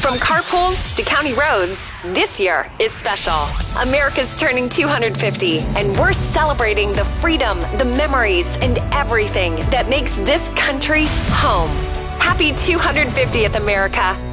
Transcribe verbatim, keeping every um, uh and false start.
From carpools to county roads, this year is special. America's turning two hundred fifty, and we're celebrating the freedom, the memories, and everything that makes this country home. Happy two hundred fiftieth, America.